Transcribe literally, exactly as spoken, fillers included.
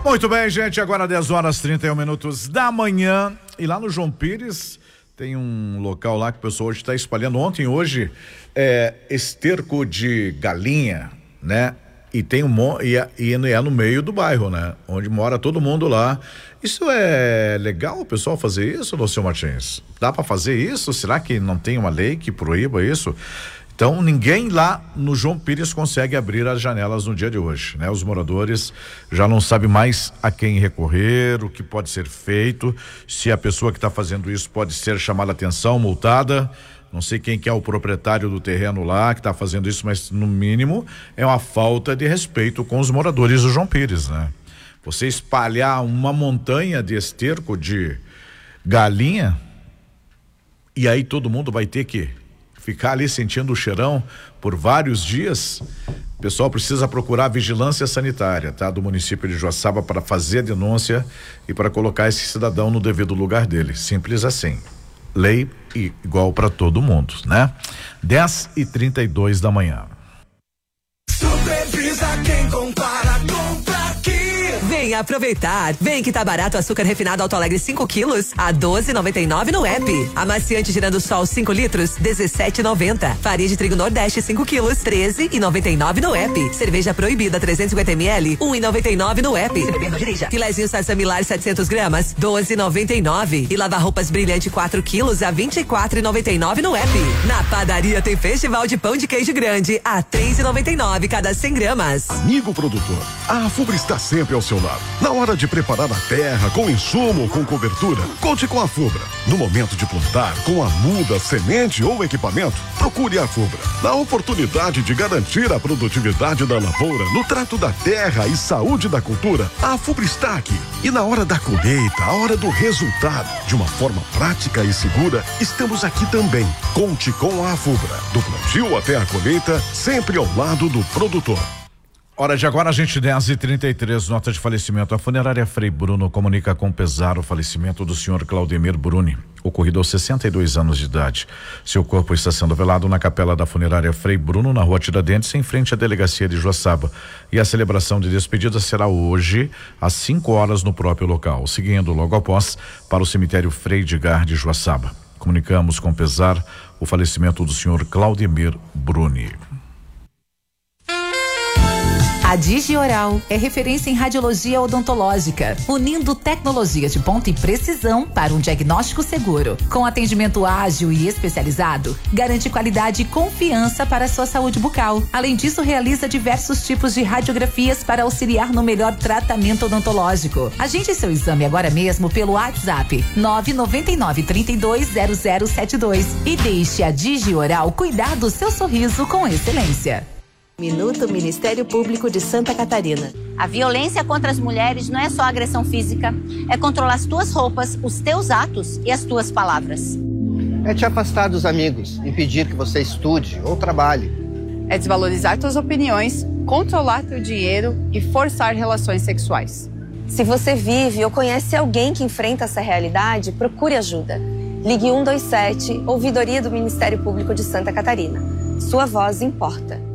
Muito bem, gente, agora dez horas e trinta e um minutos da manhã, e lá no João Pires tem um local lá que o pessoal hoje está espalhando, ontem e hoje, é, esterco de galinha, né? E tem um e é, e é no meio do bairro, né? Onde mora todo mundo lá. Isso é legal o pessoal fazer isso, Lúcio Martins? Dá para fazer isso? Será que não tem uma lei que proíba isso? Então, ninguém lá no João Pires consegue abrir as janelas no dia de hoje, né? Os moradores já não sabem mais a quem recorrer, o que pode ser feito, se a pessoa que está fazendo isso pode ser chamada a atenção, multada. Não sei quem que é o proprietário do terreno lá que está fazendo isso, mas no mínimo é uma falta de respeito com os moradores do João Pires, né? Você espalhar uma montanha de esterco de galinha e aí todo mundo vai ter que ficar ali sentindo o cheirão por vários dias. O pessoal precisa procurar a vigilância sanitária, tá? Do município de Joaçaba para fazer a denúncia e para colocar esse cidadão no devido lugar dele. Simples assim. Lei igual para todo mundo, né? dez e trinta e dois da manhã. Supervisa quem compara, compra aqui. Vem aproveitar. Vem que tá barato o açúcar refinado Alto Alegre cinco quilos a doze e noventa e nove no app. Amaciante Girando Sol cinco litros dezessete e noventa. Farinha de trigo Nordeste cinco quilos treze e noventa e nove no app. Cerveja Proibida trezentos e cinquenta mililitros um e noventa e nove no app. Filezinho Sassamilar setecentos gramas doze e noventa e nove. E lava roupas Brilhante quatro quilos a vinte e quatro e noventa e nove no app. Na padaria tem festival de pão de queijo grande a três e noventa e nove cada cem gramas. Amigo produtor, a Afubra está sempre ao seu lado. Na hora de preparar a terra, com insumo ou com cobertura, conte com a Afubra. No momento de plantar, com a muda, semente ou equipamento, procure a Afubra. Na oportunidade de garantir a produtividade da lavoura, no trato da terra e saúde da cultura, a Afubra está aqui. E na hora da colheita, a hora do resultado, de uma forma prática e segura, estamos aqui também. Conte com a Afubra. Do plantio até a colheita, sempre ao lado do produtor. Hora de agora, gente, dez e trinta e três, nota de falecimento. A funerária Frei Bruno comunica com pesar o falecimento do senhor Claudemir Bruni, ocorrido aos sessenta e dois anos de idade. Seu corpo está sendo velado na capela da funerária Frei Bruno, na rua Tiradentes, em frente à delegacia de Joaçaba. E a celebração de despedida será hoje, às cinco horas, no próprio local, seguindo logo após para o cemitério Frei Edgar de Joaçaba. Comunicamos com pesar o falecimento do senhor Claudemir Bruni. A Digioral é referência em radiologia odontológica, unindo tecnologia de ponta e precisão para um diagnóstico seguro. Com atendimento ágil e especializado, garante qualidade e confiança para a sua saúde bucal. Além disso, realiza diversos tipos de radiografias para auxiliar no melhor tratamento odontológico. Agende seu exame agora mesmo pelo WhatsApp nove nove nove, três dois zero zero sete dois e deixe a Digioral cuidar do seu sorriso com excelência. Minuto Ministério Público de Santa Catarina. A violência contra as mulheres não é só agressão física, é controlar as tuas roupas, os teus atos e as tuas palavras. É te afastar dos amigos, impedir que você estude ou trabalhe. É desvalorizar tuas opiniões, controlar teu dinheiro e forçar relações sexuais. Se você vive ou conhece alguém que enfrenta essa realidade, procure ajuda. Ligue um dois sete, Ouvidoria do Ministério Público de Santa Catarina. Sua voz importa.